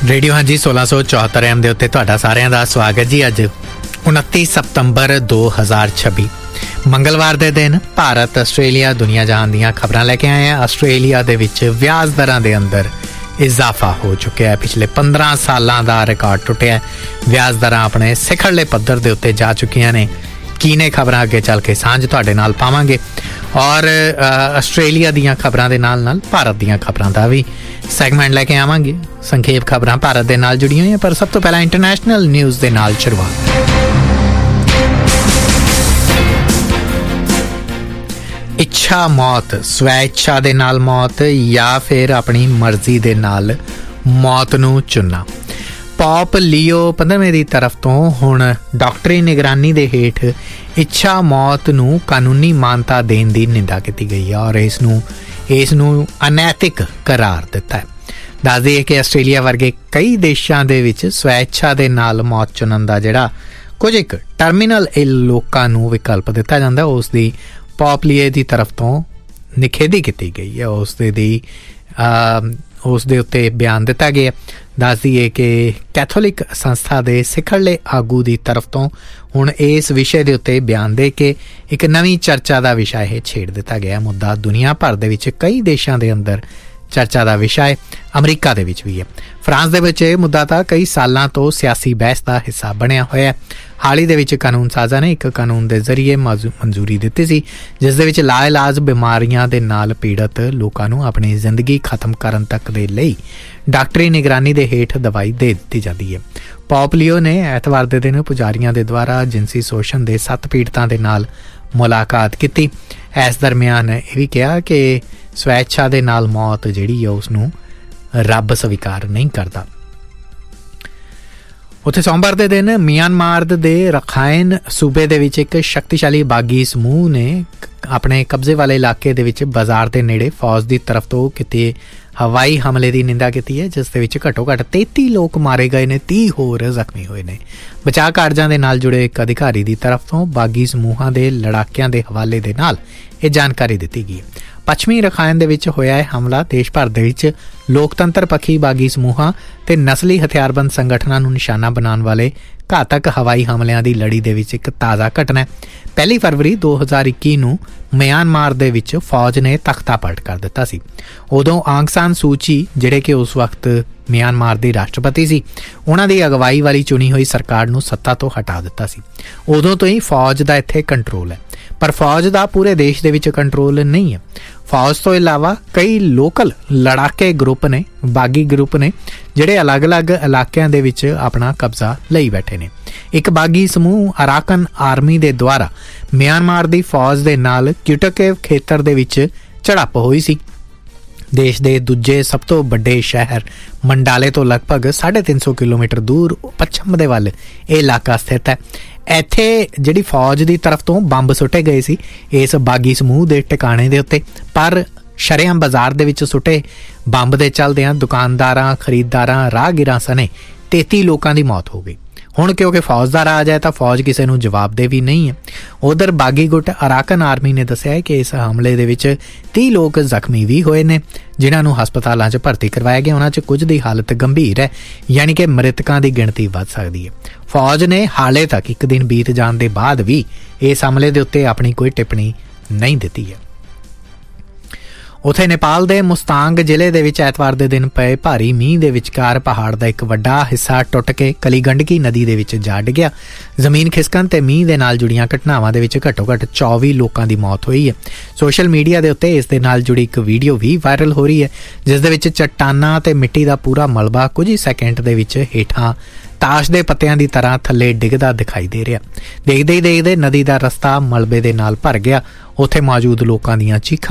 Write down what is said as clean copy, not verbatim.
Radio हाँ जी 1674 AM ਦੇ ਉੱਤੇ ਤੁਹਾਡਾ ਸਾਰਿਆਂ ਦਾ ਸਵਾਗਤ ਜੀ। ਅੱਜ 29 ਸਤੰਬਰ 2026 ਮੰਗਲਵਾਰ ਦੇ ਦਿਨ ਭਾਰਤ ਆਸਟ੍ਰੇਲੀਆ ਦੁਨੀਆ ਜਹਾਨ ਦੀਆਂ ਖਬਰਾਂ ਲੈ ਕੇ ਆਏ ਹਾਂ। ਆਸਟ੍ਰੇਲੀਆ ਦੇ ਵਿੱਚ ਵਿਆਜ ਦਰਾਂ ਦੇ ਅੰਦਰ ਇਜ਼ਾਫਾ ਹੋ ਚੁੱਕਿਆ ਹੈ। ਪਿਛਲੇ 15 ਸਾਲਾਂ ਦਾ ਰਿਕਾਰਡ ਟੁੱਟਿਆ। ਵਿਆਜ ਦਰਾਂ ਆਪਣੇ ਸਿਖਰਲੇ ਪੱਧਰ ਦੇ ਉੱਤੇ ਜਾ ਚੁੱਕੀਆਂ ਨੇ। ਕੀ ਨੇ ਖਬਰਾਂ ਅੱਗੇ ਚੱਲ ਕੇ ਸਾਂਝ ਤੁਹਾਡੇ ਨਾਲ ਪਾਵਾਂਗੇ ਔਰ ਆਸਟ੍ਰੇਲੀਆ ਦੀਆਂ ਖਬਰਾਂ ਦੇ ਨਾਲ ਨਾਲ ਭਾਰਤ ਦੀਆਂ ਖਬਰਾਂ ਦਾ ਵੀ ਸੈਗਮੈਂਟ ਲੈ ਕੇ ਆਵਾਂਗੇ। ਸੰਖੇਪ ਖਬਰਾਂ ਭਾਰਤ ਦੇ ਨਾਲ ਜੁੜੀਆਂ ਹੋਈਆਂ, ਪਰ ਸਭ ਤੋਂ ਪਹਿਲਾਂ ਇੰਟਰਨੈਸ਼ਨਲ ਨਿਊਜ਼ ਦੇ ਨਾਲ ਸ਼ੁਰੂਆਤ। ਇੱਛਾ ਮੌਤ, ਸਵੈ ਇੱਛਾ ਦੇ ਨਾਲ ਮੌਤ ਜਾਂ ਫਿਰ ਆਪਣੀ ਮਰਜ਼ੀ ਦੇ ਨਾਲ ਮੌਤ ਨੂੰ ਚੁਣਨਾ। ਪੋਪ ਲੀਓ 15ਵੇਂ ਦੀ ਤਰਫ ਤੋਂ ਹੁਣ ਡਾਕਟਰੀ ਨਿਗਰਾਨੀ ਦੇ ਹੇਠ ਇੱਛਾ ਮੌਤ ਨੂੰ ਕਾਨੂੰਨੀ ਮਾਨਤਾ ਦੇਣ ਦੀ ਨਿੰਦਾ ਕੀਤੀ ਗਈ ਹੈ ਔਰ ਇਸ ਨੂੰ ਅਨੈਤਿਕ ਕਰਾਰ ਦਿੱਤਾ ਹੈ। ਦੱਸ ਦਈਏ ਕਿ ਆਸਟ੍ਰੇਲੀਆ ਵਰਗੇ ਕਈ ਦੇਸ਼ਾਂ ਦੇ ਵਿੱਚ ਸਵੈ ਇੱਛਾ ਦੇ ਨਾਲ ਮੌਤ ਚੁਣਨ ਦਾ ਜਿਹੜਾ ਕੁਝ ਇੱਕ ਟਰਮੀਨਲ ਲੋਕਾਂ ਨੂੰ ਵਿਕਲਪ ਦਿੱਤਾ ਜਾਂਦਾ, ਉਸ ਦੀ ਪੋਪ ਲੀਓ ਦੀ ਤਰਫ ਤੋਂ ਨਿਖੇਧੀ ਕੀਤੀ ਗਈ ਹੈ। ਉਸ ਦੇ ਉੱਤੇ ਬਿਆਨ ਦਿੱਤਾ ਗਿਆ। ਦੱਸ ਦਈਏ ਕਿ ਕੈਥੋਲਿਕ ਸੰਸਥਾ ਦੇ ਸਿਖਰਲੇ ਆਗੂ ਦੀ ਤਰਫ ਤੋਂ ਹੁਣ ਇਸ ਵਿਸ਼ੇ ਦੇ ਉੱਤੇ ਬਿਆਨ ਦੇ ਕੇ ਇੱਕ ਨਵੀਂ ਚਰਚਾ ਦਾ ਵਿਸ਼ਾ ਇਹ ਛੇੜ ਦਿੱਤਾ ਗਿਆ। ਮੁੱਦਾ ਦੁਨੀਆ ਭਰ ਦੇ ਵਿੱਚ ਕਈ ਦੇਸ਼ਾਂ ਦੇ ਅੰਦਰ ਚਰਚਾ ਦਾ ਵਿਸ਼ਾ ਹੈ। ਅਮਰੀਕਾ ਦੇ ਵਿੱਚ ਵੀ ਹੈ। ਫਰਾਂਸ ਦੇ ਵਿੱਚ ਇਹ ਮੁੱਦਾ ਤਾਂ ਕਈ ਸਾਲਾਂ ਤੋਂ ਸਿਆਸੀ ਬਹਿਸ ਦਾ ਹਿੱਸਾ ਬਣਿਆ ਹੋਇਆ। ਹਾਲ ਹੀ ਦੇ ਵਿੱਚ ਕਾਨੂੰਨ ਸਾਜ਼ਾਂ ਨੇ ਇੱਕ ਕਾਨੂੰਨ ਦੇ ਜ਼ਰੀਏ ਮਨਜ਼ੂਰੀ ਦਿੱਤੀ ਸੀ ਜਿਸ ਦੇ ਵਿੱਚ ਲਾਇਲਾਜ ਬਿਮਾਰੀਆਂ ਦੇ ਨਾਲ ਪੀੜਤ ਲੋਕਾਂ ਨੂੰ ਆਪਣੀ ਜ਼ਿੰਦਗੀ ਖਤਮ ਕਰਨ ਤੱਕ ਦੇ ਲਈ ਡਾਕਟਰੀ ਨਿਗਰਾਨੀ ਦੇ ਹੇਠ ਦਵਾਈ ਦੇ ਦਿੱਤੀ ਜਾਂਦੀ ਹੈ। ਪੋਪ ਲੀਓ ਨੇ ਐਤਵਾਰ ਦੇ ਦਿਨ ਪੁਜਾਰੀਆਂ ਦੇ ਦੁਆਰਾ ਜਿਨਸੀ ਸ਼ੋਸ਼ਣ ਦੇ 7 ਪੀੜਤਾਂ ਦੇ ਨਾਲ ਮੁਲਾਕਾਤ ਕੀਤੀ। ਇਸ ਦਰਮਿਆਨ ਇਹ ਵੀ ਕਿਹਾ ਕਿ ਸਵੈ ਇੱਛਾ ਦੇ ਨਾਲ ਮੌਤ ਜਿਹੜੀ ਹੈ ਉਸ ਨੂੰ ਰੱਬ ਸਵੀਕਾਰ ਨਹੀਂ ਕਰਦਾ। ਉੱਥੇ ਸੋਮਵਾਰ ਦੇ ਦਿਨ ਮਿਆਂਮਾਰ ਦੇ ਰਖਾਇਨ ਸੂਬੇ ਦੇ ਵਿੱਚ ਇੱਕ ਸ਼ਕਤੀਸ਼ਾਲੀ ਬਾਗੀ ਸਮੂਹ ਨੇ ਆਪਣੇ ਕਬਜ਼ੇ ਵਾਲੇ ਇਲਾਕੇ ਦੇ ਵਿੱਚ ਬਾਜ਼ਾਰ ਦੇ ਨੇੜੇ ਫੌਜ ਦੀ ਤਰਫ ਤੋਂ ਕੀਤੇ ਹਵਾਈ ਹਮਲੇ ਦੀ ਨਿੰਦਾ ਕੀਤੀ ਹੈ ਜਿਸ ਦੇ ਵਿੱਚ ਘੱਟੋ ਘੱਟ 33 ਲੋਕ ਮਾਰੇ ਗਏ ਨੇ, 30 ਹੋਰ ਜ਼ਖਮੀ ਹੋਏ ਨੇ। ਬਚਾਅ ਕਾਰਜਾਂ ਦੇ ਨਾਲ ਜੁੜੇ ਇੱਕ ਅਧਿਕਾਰੀ ਦੀ ਤਰਫ ਤੋਂ ਬਾਗੀ ਸਮੂਹਾਂ ਦੇ ਲੜਾਕਿਆਂ ਦੇ ਹਵਾਲੇ ਦੇ ਨਾਲ ਇਹ ਜਾਣਕਾਰੀ ਦਿੱਤੀ ਗਈ ਹੈ। ਪੱਛਮੀ ਰਖਾਇਨ ਦੇ ਵਿੱਚ ਹੋਇਆ ਇਹ ਹਮਲਾ ਦੇਸ਼ ਭਰ ਦੇ ਵਿੱਚ ਲੋਕਤੰਤਰ ਪੱਖੀ ਬਾਗੀ ਸਮੂਹਾਂ ਤੇ ਨਸਲੀ ਹਥਿਆਰਬੰਦ ਸੰਗਠਨਾਂ ਨੂੰ ਨਿਸ਼ਾਨਾ ਬਣਾਉਣ ਵਾਲੇ ਘਾਤਕ ਹਵਾਈ ਹਮਲਿਆਂ ਦੀ ਲੜੀ ਦੇ ਵਿੱਚ ਇੱਕ ਤਾਜ਼ਾ ਘਟਨਾ ਹੈ। 1 ਫਰਵਰੀ 2021 ਨੂੰ ਮਿਆਂਮਾਰ ਦੇ ਵਿੱਚ ਫੌਜ ਨੇ ਤਖਤਾ ਪਲਟ ਕਰ ਦਿੱਤਾ ਸੀ। ਉਦੋਂ ਆਂਗ ਸਾਨ ਸੂ ਚੀ ਜਿਹੜੇ ਕਿ ਉਸ ਵਕਤ ਮਿਆਂਮਾਰ ਦੇ ਰਾਸ਼ਟਰਪਤੀ ਸੀ, ਉਹਨਾਂ ਦੀ ਅਗਵਾਈ ਵਾਲੀ ਚੁਣੀ ਹੋਈ ਸਰਕਾਰ ਨੂੰ ਸੱਤਾ ਤੋਂ ਹਟਾ ਦਿੱਤਾ ਸੀ। ਉਦੋਂ ਤੋਂ ਹੀ ਫੌਜ ਦਾ ਇੱਥੇ ਕੰਟਰੋਲ ਹੈ, ਪਰ ਫੌਜ ਦਾ ਪੂਰੇ ਦੇਸ਼ ਦੇ ਵਿੱਚ ਕੰਟਰੋਲ ਨਹੀਂ ਹੈ। ਫੌਜ ਤੋਂ ਇਲਾਵਾ ਕਈ ਲੋਕਲ ਲੜਾਕੇ ਗਰੁੱਪ ਨੇ, ਬਾਗੀ ਗਰੁੱਪ ਨੇ ਜਿਹੜੇ ਅਲੱਗ-ਅਲੱਗ ਇਲਾਕਿਆਂ ਦੇ ਵਿੱਚ ਆਪਣਾ ਕਬਜ਼ਾ ਲਈ ਬੈਠੇ ਨੇ। ਇੱਕ ਬਾਗੀ ਸਮੂਹ ਅਰਾਕਨ ਆਰਮੀ ਦੇ ਦੁਆਰਾ ਮਿਆਂਮਾਰ ਦੀ ਫੌਜ ਦੇ ਨਾਲ ਕਿਊਟਕੇਵ ਖੇਤਰ ਦੇ ਵਿੱਚ ਝੜਪ ਹੋਈ ਸੀ। ਦੇਸ਼ ਦੇ ਦੂਜੇ ਸਭ ਤੋਂ ਵੱਡੇ ਸ਼ਹਿਰ ਮੰਡਾਲੇ ਤੋਂ ਲਗਭਗ 350 ਕਿਲੋਮੀਟਰ ਦੂਰ ਪੱਛਮ ਦੇ ਵੱਲ ਇਹ ਇਲਾਕਾ ਸਥਿਤ ਹੈ। ਇੱਥੇ ਜਿਹੜੀ ਫੌਜ ਦੀ ਤਰਫ ਤੋਂ ਬੰਬ ਸੁੱਟੇ ਗਏ ਸੀ ਇਸ ਬਾਗੀ ਸਮੂਹ ਦੇ ਟਿਕਾਣੇ ਦੇ ਉੱਤੇ, ਪਰ ਸ਼ਰੇਆਮ ਬਾਜ਼ਾਰ ਦੇ ਵਿੱਚ ਸੁੱਟੇ ਬੰਬ ਦੇ ਚੱਲਦਿਆਂ ਦੁਕਾਨਦਾਰਾਂ, ਖਰੀਦਦਾਰਾਂ, ਰਾਹਗੀਰਾਂ ਸਣੇ 33 ਲੋਕਾਂ ਦੀ ਮੌਤ ਹੋ ਗਈ। ਹੁਣ ਕਿਉਂਕਿ ਫੌਜ ਦਾ ਰਾਜ ਹੈ ਤਾਂ ਫੌਜ ਕਿਸੇ ਨੂੰ ਜਵਾਬਦੇਹ ਵੀ ਨਹੀਂ ਹੈ। ਉਧਰ ਬਾਗੀ ਗੁੱਟ ਅਰਾਕਨ ਆਰਮੀ ਨੇ ਦੱਸਿਆ ਹੈ ਕਿ ਇਸ ਹਮਲੇ ਦੇ ਵਿੱਚ 30 ਲੋਕ ਜ਼ਖਮੀ ਵੀ ਹੋਏ ਨੇ ਜਿਨ੍ਹਾਂ ਨੂੰ ਹਸਪਤਾਲਾਂ 'ਚ ਭਰਤੀ ਕਰਵਾਇਆ ਗਿਆ। ਉਹਨਾਂ 'ਚ ਕੁਝ ਦੀ ਹਾਲਤ ਗੰਭੀਰ ਹੈ, ਯਾਨੀ ਕਿ ਮ੍ਰਿਤਕਾਂ ਦੀ ਗਿਣਤੀ ਵੱਧ ਸਕਦੀ ਹੈ। ਫੌਜ ਨੇ ਹਾਲੇ ਤੱਕ ਇੱਕ ਦਿਨ ਬੀਤ ਜਾਣ ਦੇ ਬਾਅਦ ਵੀ ਇਸ ਹਮਲੇ ਦੇ ਉੱਤੇ ਆਪਣੀ ਕੋਈ ਟਿੱਪਣੀ ਨਹੀਂ ਦਿੱਤੀ ਹੈ। ਉੱਥੇ ਨੇਪਾਲ ਦੇ ਮੁਸਤਾਂਗ ਜ਼ਿਲ੍ਹੇ ਦੇ ਵਿੱਚ ਐਤਵਾਰ ਦੇ ਦਿਨ ਪਏ ਭਾਰੀ ਮੀਂਹ ਦੇ ਵਿਚਕਾਰ ਪਹਾੜ ਦਾ ਇੱਕ ਵੱਡਾ ਹਿੱਸਾ ਟੁੱਟ ਕੇ ਕਲੀਗੰਡਕੀ ਨਦੀ ਦੇ ਵਿੱਚ ਜਾ ਡਿੱਗਿਆ। ਜ਼ਮੀਨ ਖਿਸਕਣ ਤੇ ਮੀਂਹ ਦੇ ਨਾਲ ਜੁੜੀਆਂ ਘਟਨਾਵਾਂ ਦੇ ਵਿੱਚ ਘੱਟੋ ਘੱਟ 24 ਲੋਕਾਂ ਦੀ ਮੌਤ ਹੋਈ ਹੈ। ਸੋਸ਼ਲ ਮੀਡੀਆ ਦੇ ਉੱਤੇ ਇਸ ਦੇ ਨਾਲ ਜੁੜੀ ਇੱਕ ਵੀਡੀਓ ਵੀ ਵਾਇਰਲ ਹੋ ਰਹੀ ਹੈ ਜਿਸ ਦੇ ਵਿੱਚ ਚੱਟਾਨਾਂ ਤੇ ਮਿੱਟੀ ਦਾ ਪੂਰਾ ਮਲਬਾ ਕੁਝ ਹੀ ਸੈਕਿੰਡ ਦੇ ਵਿੱਚ ਹੇਠਾਂ ਤਾਸ਼ ਦੇ ਪੱਤਿਆਂ ਦੀ ਤਰ੍ਹਾਂ ਥੱਲੇ ਡਿੱਗਦਾ ਦਿਖਾਈ ਦੇ ਰਿਹਾ। ਦੇਖਦੇ ਹੀ ਦੇਖਦੇ ਨਦੀ ਦਾ ਰਸਤਾ ਮਲਬੇ ਦੇ ਨਾਲ ਭਰ ਗਿਆ। ਉੱਥੇ ਮੌਜੂਦ ਲੋਕਾਂ ਦੀਆਂ ਚੀਖਾਂ